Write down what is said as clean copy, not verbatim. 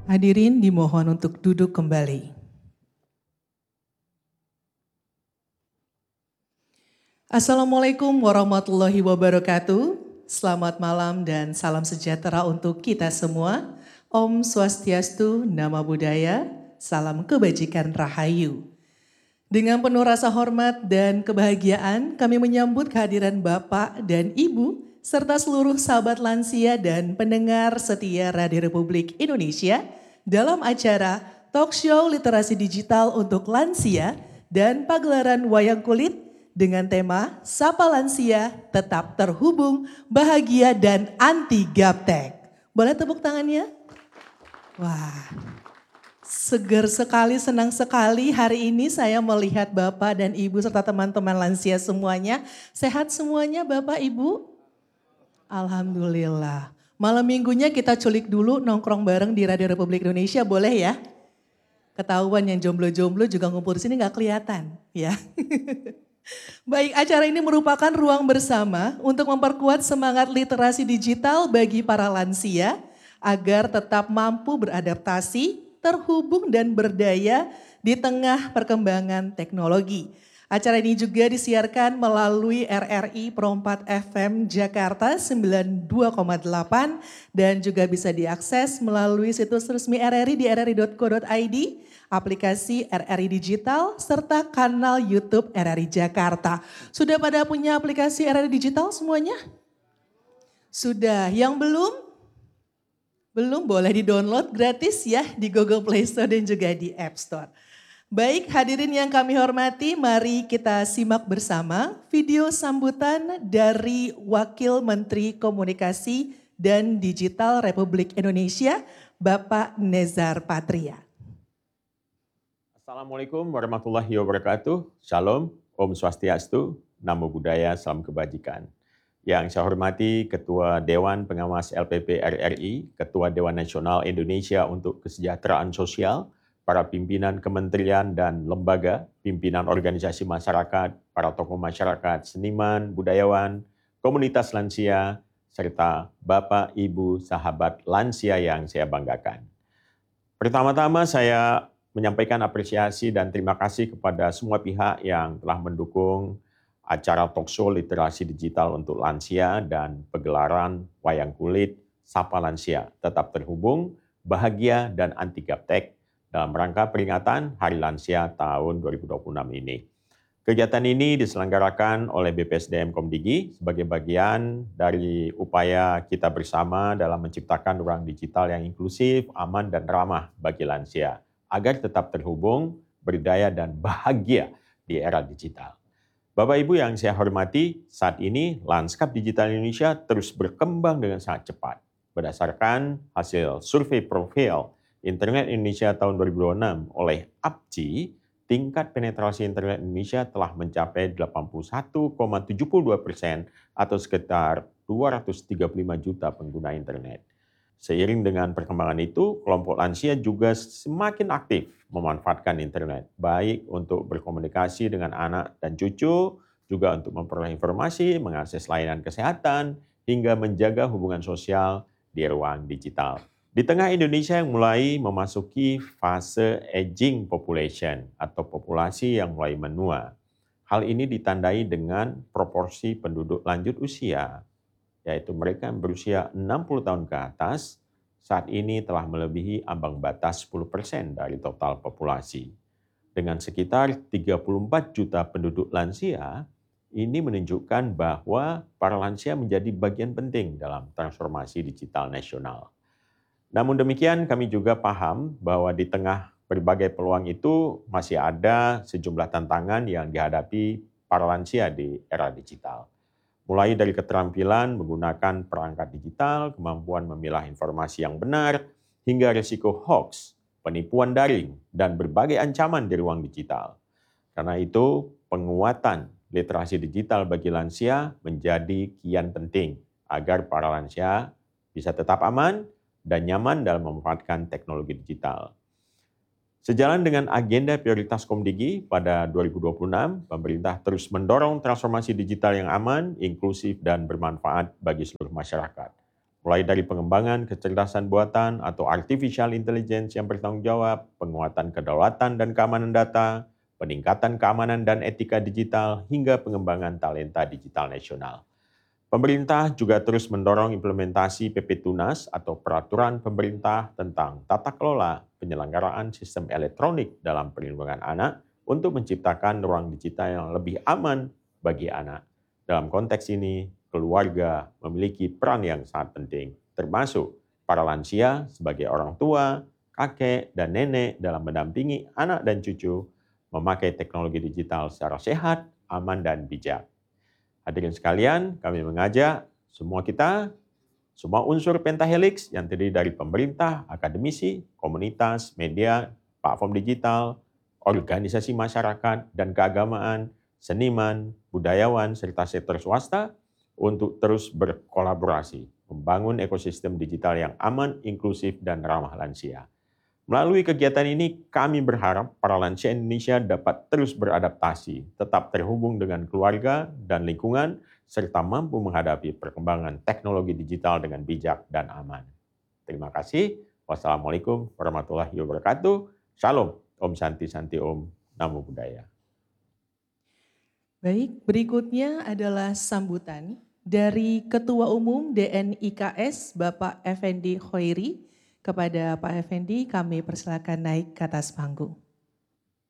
Hadirin dimohon untuk duduk kembali. Assalamualaikum warahmatullahi wabarakatuh. Selamat malam dan salam sejahtera untuk kita semua. Om Swastiastu, Namo Buddhaya, salam kebajikan rahayu. Dengan penuh rasa hormat dan kebahagiaan, kami menyambut kehadiran Bapak dan Ibu, serta seluruh sahabat lansia dan pendengar setia Radio Republik Indonesia dalam acara Talk Show Literasi Digital untuk Lansia dan pagelaran Wayang Kulit dengan tema Sapa Lansia Tetap Terhubung, Bahagia dan Anti Gaptek. Boleh tepuk tangannya? Wah, seger sekali, senang sekali hari ini saya melihat Bapak dan Ibu serta teman-teman lansia semuanya. Sehat semuanya Bapak Ibu? Alhamdulillah. Malam minggunya kita culik dulu nongkrong bareng di Radio Republik Indonesia, boleh ya? Ketahuan yang jomblo-jomblo juga ngumpul di sini gak kelihatan ya. Baik, acara ini merupakan ruang bersama untuk memperkuat semangat literasi digital bagi para lansia agar tetap mampu beradaptasi, terhubung dan berdaya di tengah perkembangan teknologi. Acara ini juga disiarkan melalui RRI Pro 4 FM Jakarta 92,8 dan juga bisa diakses melalui situs resmi RRI di rri.co.id, aplikasi RRI Digital, serta kanal YouTube RRI Jakarta. Sudah pada punya aplikasi RRI Digital semuanya? Sudah. Yang belum? Belum, boleh di-download gratis ya di Google Play Store dan juga di App Store. Baik, hadirin yang kami hormati, mari kita simak bersama video sambutan dari Wakil Menteri Komunikasi dan Digital Republik Indonesia, Bapak Nezar Patria. Assalamualaikum warahmatullahi wabarakatuh. Shalom, Om Swastiastu, Namo Buddhaya, salam kebajikan. Yang saya hormati Ketua Dewan Pengawas LPP RRI, Ketua Dewan Nasional Indonesia untuk Kesejahteraan Sosial, para pimpinan kementerian dan lembaga, pimpinan organisasi masyarakat, para tokoh masyarakat, seniman, budayawan, komunitas lansia, serta Bapak, Ibu, sahabat lansia yang saya banggakan. Pertama-tama saya menyampaikan apresiasi dan terima kasih kepada semua pihak yang telah mendukung acara talkshow literasi digital untuk lansia dan pegelaran Wayang Kulit Sapa Lansia Tetap Terhubung, Bahagia dan Anti Gaptek dalam rangka peringatan Hari Lansia tahun 2026 ini. Kegiatan ini diselenggarakan oleh BPSDM Komdigi sebagai bagian dari upaya kita bersama dalam menciptakan ruang digital yang inklusif, aman, dan ramah bagi lansia, agar tetap terhubung, berdaya, dan bahagia di era digital. Bapak Ibu yang saya hormati, saat ini lanskap digital Indonesia terus berkembang dengan sangat cepat. Berdasarkan hasil survei profil Internet Indonesia tahun 2026 oleh APCI, tingkat penetrasi internet Indonesia telah mencapai 81,72% atau sekitar 235 juta pengguna internet. Seiring dengan perkembangan itu, kelompok lansia juga semakin aktif memanfaatkan internet, baik untuk berkomunikasi dengan anak dan cucu, juga untuk memperoleh informasi, mengakses layanan kesehatan, hingga menjaga hubungan sosial di ruang digital. Di tengah Indonesia yang mulai memasuki fase aging population atau populasi yang mulai menua, hal ini ditandai dengan proporsi penduduk lanjut usia, yaitu mereka yang berusia 60 tahun ke atas, saat ini telah melebihi ambang batas 10% dari total populasi. Dengan sekitar 34 juta penduduk lansia, ini menunjukkan bahwa para lansia menjadi bagian penting dalam transformasi digital nasional. Namun demikian, kami juga paham bahwa di tengah berbagai peluang itu masih ada sejumlah tantangan yang dihadapi para lansia di era digital. Mulai dari keterampilan menggunakan perangkat digital, kemampuan memilah informasi yang benar, hingga risiko hoax, penipuan daring, dan berbagai ancaman di ruang digital. Karena itu, penguatan literasi digital bagi lansia menjadi kian penting agar para lansia bisa tetap aman dan nyaman dalam memanfaatkan teknologi digital. Sejalan dengan agenda prioritas Komdigi pada 2026, pemerintah terus mendorong transformasi digital yang aman, inklusif, dan bermanfaat bagi seluruh masyarakat. mulai dari pengembangan kecerdasan buatan atau artificial intelligence yang bertanggung jawab, penguatan kedaulatan dan keamanan data, peningkatan keamanan dan etika digital, hingga pengembangan talenta digital nasional. Pemerintah juga terus mendorong implementasi PP Tunas atau Peraturan Pemerintah tentang Tata Kelola Penyelenggaraan Sistem Elektronik dalam Perlindungan Anak untuk menciptakan ruang digital yang lebih aman bagi anak. Dalam konteks ini, keluarga memiliki peran yang sangat penting, termasuk para lansia sebagai orang tua, kakek, dan nenek dalam mendampingi anak dan cucu memakai teknologi digital secara sehat, aman, dan bijak. Hadirin sekalian, kami mengajak semua unsur Pentahelix yang terdiri dari pemerintah, akademisi, komunitas, media, platform digital, organisasi masyarakat dan keagamaan, seniman, budayawan, serta sektor swasta untuk terus berkolaborasi, membangun ekosistem digital yang aman, inklusif, dan ramah lansia. Melalui kegiatan ini, kami berharap para lansia Indonesia dapat terus beradaptasi, tetap terhubung dengan keluarga dan lingkungan, serta mampu menghadapi perkembangan teknologi digital dengan bijak dan aman. Terima kasih. Wassalamualaikum warahmatullahi wabarakatuh. Shalom. Om Santi Santi Om. Namo Buddhaya. Baik, berikutnya adalah sambutan dari Ketua Umum DNIKS Bapak Effendi Khoiri. Kepada Pak Effendi kami persilakan naik ke atas panggung.